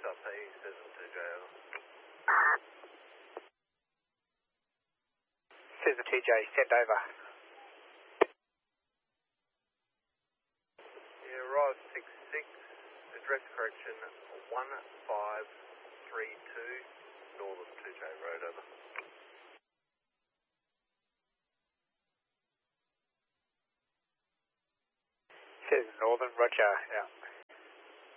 Delta E, Cessna 2J, over. Cessna 2J, send over. Yeah, Rise 66, address correction 1532 Northern 2J Road, over. Cessna Northern, roger, yeah.